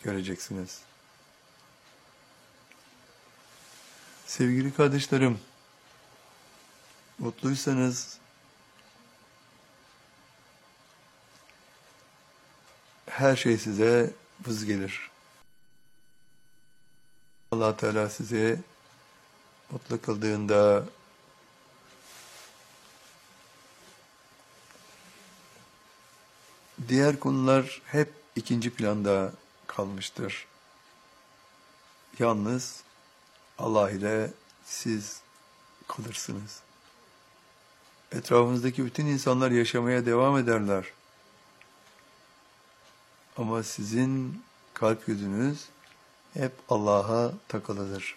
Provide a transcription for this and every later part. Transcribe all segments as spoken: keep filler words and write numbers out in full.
göreceksiniz. Sevgili kardeşlerim, mutluysanız her şey size vız gelir. Allah Teala sizi mutlu kıldığında diğer konular hep ikinci planda kalmıştır. Yalnız Allah ile siz kalırsınız. Etrafınızdaki bütün insanlar yaşamaya devam ederler. Ama sizin kalp yüzünüz hep Allah'a takılıdır.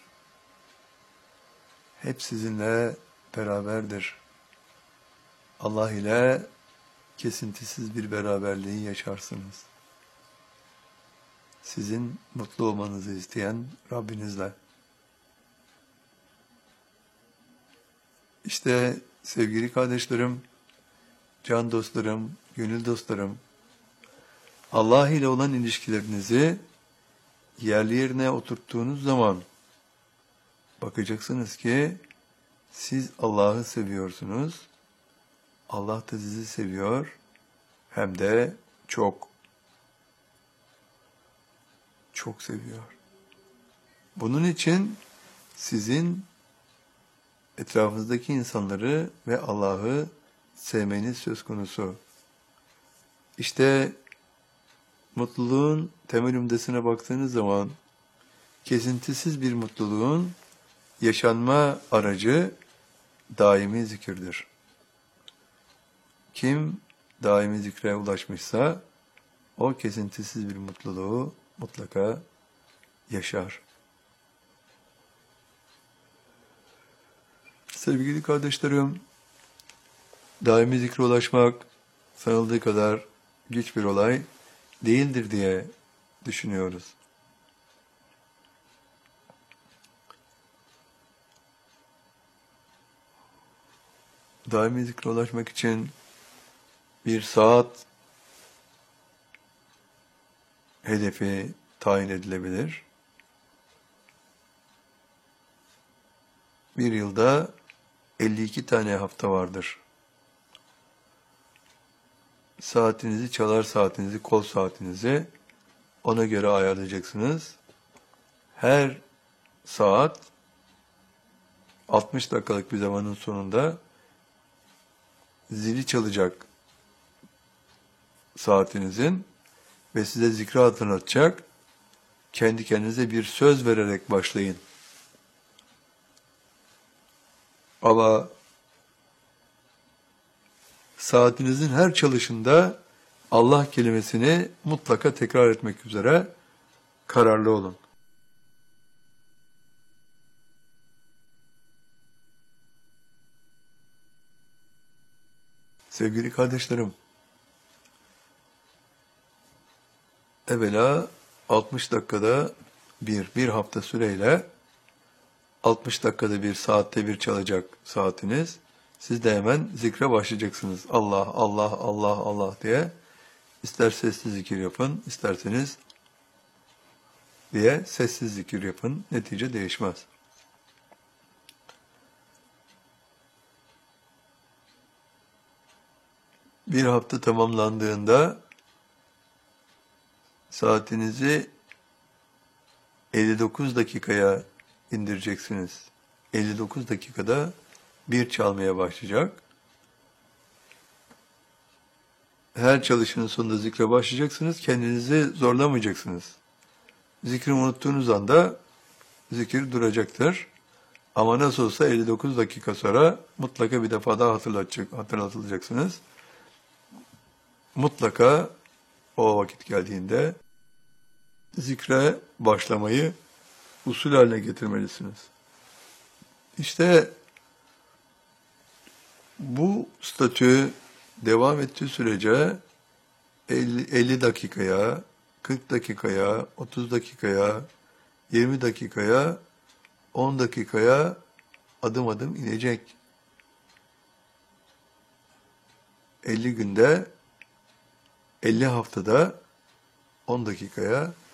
Hep sizinle beraberdir. Allah ile kesintisiz bir beraberliği yaşarsınız. Sizin mutlu olmanızı isteyen Rabbinizle. İşte sevgili kardeşlerim, can dostlarım, gönül dostlarım, Allah ile olan ilişkilerinizi yerli yerine oturttuğunuz zaman bakacaksınız ki siz Allah'ı seviyorsunuz, Allah da sizi seviyor, hem de çok, çok seviyor. Bunun için sizin etrafınızdaki insanları ve Allah'ı sevmeniz söz konusu. İşte mutluluğun temel ümdesine baktığınız zaman, kesintisiz bir mutluluğun yaşanma aracı daimi zikirdir. Kim daimi zikre ulaşmışsa, o kesintisiz bir mutluluğu mutlaka yaşar. Sevgili kardeşlerim, daimi zikre ulaşmak sanıldığı kadar güç bir olay değildir diye düşünüyoruz. Daimi zikre ulaşmak için bir saat hedefi tayin edilebilir. Bir yılda elli iki tane hafta vardır. Saatinizi, çalar saatinizi, kol saatinizi ona göre ayarlayacaksınız. Her saat altmış dakikalık bir zamanın sonunda zili çalacak saatinizin ve size zikri hatırlatacak. Kendi kendinize bir söz vererek başlayın. Ama saatinizin her çalışında Allah kelimesini mutlaka tekrar etmek üzere kararlı olun. Sevgili kardeşlerim, evvela altmış dakikada bir, bir hafta süreyle altmış dakikada bir, saatte bir çalacak saatiniz. Siz de hemen zikre başlayacaksınız. Allah, Allah, Allah, Allah diye. İster sessiz zikir yapın, isterseniz diye sessiz zikir yapın. Netice değişmez. Bir hafta tamamlandığında saatinizi elli dokuz dakikaya indireceksiniz. elli dokuz dakikada bir çalmaya başlayacak. Her çalışının sonunda zikre başlayacaksınız. Kendinizi zorlamayacaksınız. Zikri unuttuğunuz anda zikir duracaktır. Ama nasıl olsa elli dokuz dakika sonra mutlaka bir defa daha hatırlatacak, hatırlatılacaksınız. Mutlaka o vakit geldiğinde zikre başlamayı usul haline getirmelisiniz. İşte bu statü devam ettiği sürece elli, elli dakikaya, kırk dakikaya, otuz dakikaya, yirmi dakikaya, on dakikaya adım adım inecek. elli günde, elli haftada on dakikaya